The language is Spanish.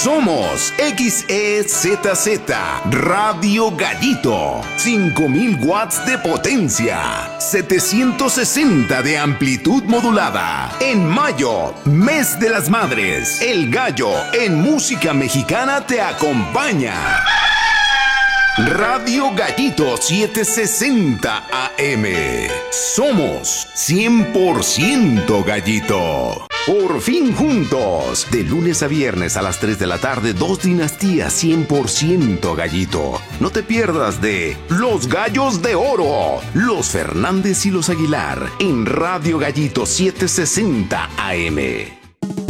Somos XEZZ Radio Gallito. 5000 watts de potencia. 760 de amplitud modulada. En mayo, mes de las madres, el gallo en música mexicana te acompaña. Radio Gallito 760 AM. Somos 100% Gallito. Por fin juntos. De lunes a viernes a las 3 de la tarde, 2 dinastías 100% Gallito. No te pierdas de Los Gallos de Oro, Los Fernández y los Aguilar en Radio Gallito 760 AM.